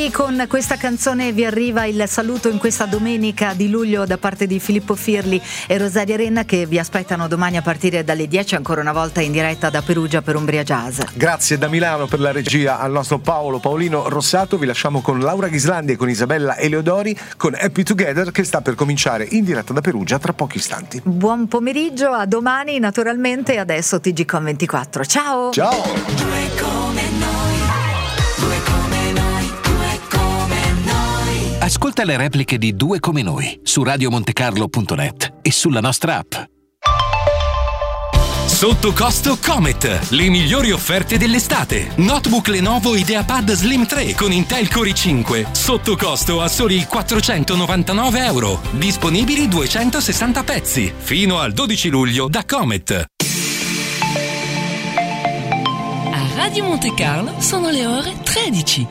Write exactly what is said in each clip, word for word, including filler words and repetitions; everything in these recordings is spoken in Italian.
Domani con questa canzone vi arriva il saluto in questa domenica di luglio da parte di Filippo Firli e Rosaria Renna, che vi aspettano domani a partire dalle dieci ancora una volta in diretta da Perugia per Umbria Jazz. Grazie da Milano per la regia al nostro Paolo Paolino Rossato. Vi lasciamo con Laura Ghislandi e con Isabella Eleodori con Happy Together, che sta per cominciare in diretta da Perugia tra pochi istanti. Buon pomeriggio, a domani naturalmente. Adesso T G Com ventiquattro. Ciao. Ciao. Due come noi, due come noi, due come noi. Ascolta le repliche di Due come noi su radio montecarlo punto net e sulla nostra app. Sotto costo Comet, le migliori offerte dell'estate. Notebook Lenovo IdeaPad Slim tre con Intel Core i cinque, sotto costo a soli quattrocentonovantanove euro. Disponibili duecentosessanta pezzi, fino al dodici luglio da Comet. A Radio Monte Carlo sono le ore tredici.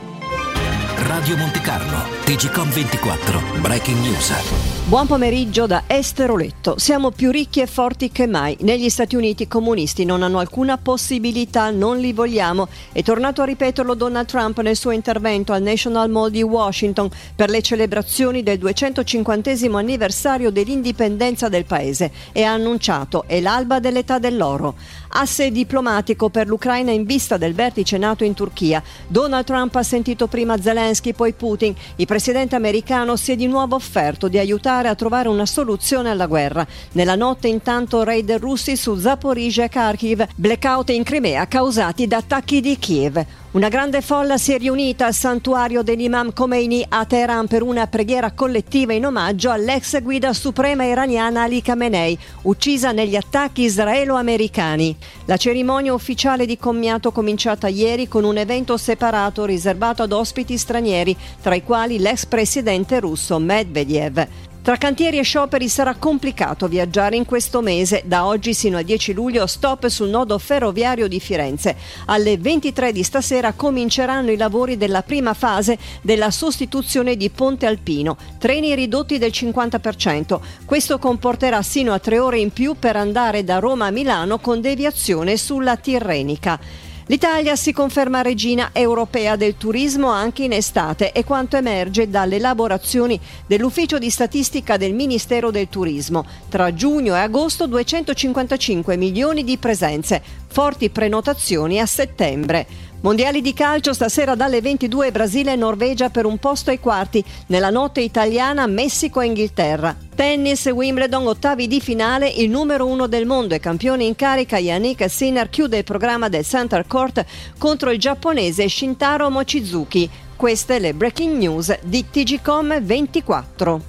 Radio Monte Carlo, T G Com ventiquattro, Breaking News. Buon pomeriggio da Esther Oletto. Siamo più ricchi e forti che mai. Negli Stati Uniti i comunisti non hanno alcuna possibilità, non li vogliamo. È tornato a ripeterlo Donald Trump nel suo intervento al National Mall di Washington per le celebrazioni del duecentocinquantesimo anniversario dell'indipendenza del paese e ha annunciato: è l'alba dell'età dell'oro. Asse diplomatico per l'Ucraina in vista del vertice NATO in Turchia. Donald Trump ha sentito prima Zelensky, poi Putin. Il presidente americano si è di nuovo offerto di aiutare a trovare una soluzione alla guerra. Nella notte intanto raid russi su Zaporizhzhia e Kharkiv, blackout in Crimea causati da attacchi di Kiev. Una grande folla si è riunita al santuario dell'Imam Khomeini a Teheran per una preghiera collettiva in omaggio all'ex guida suprema iraniana Ali Khamenei, uccisa negli attacchi israelo-americani. La cerimonia ufficiale di commiato cominciata ieri con un evento separato riservato ad ospiti stranieri, tra i quali l'ex presidente russo Medvedev. Tra cantieri e scioperi sarà complicato viaggiare in questo mese. Da oggi sino al dieci luglio stop sul nodo ferroviario di Firenze. Alle ventitré di stasera cominceranno i lavori della prima fase della sostituzione di Ponte Alpino. Treni ridotti del cinquanta per cento. Questo comporterà sino a tre ore in più per andare da Roma a Milano con deviazione sulla Tirrenica. L'Italia si conferma regina europea del turismo anche in estate, è quanto emerge dalle elaborazioni dell'Ufficio di Statistica del Ministero del Turismo. Tra giugno e agosto duecentocinquantacinque milioni di presenze, forti prenotazioni a settembre. Mondiali di calcio stasera dalle ventidue Brasile e Norvegia per un posto ai quarti. Nella notte italiana Messico e Inghilterra. Tennis, Wimbledon, ottavi di finale. Il numero uno del mondo e campione in carica Yannick Sinner chiude il programma del Center Court contro il giapponese Shintaro Mochizuki. Queste le breaking news di T G Com ventiquattro.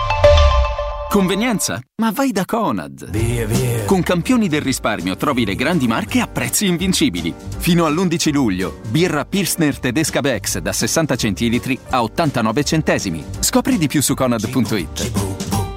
Convenienza? Ma vai da Conad. Via, via. Con campioni del risparmio trovi le grandi marche a prezzi invincibili. Fino all'undici luglio, birra Pilsner Tedesca Bex da sessanta centilitri a ottantanove centesimi. Scopri di più su conad punto it.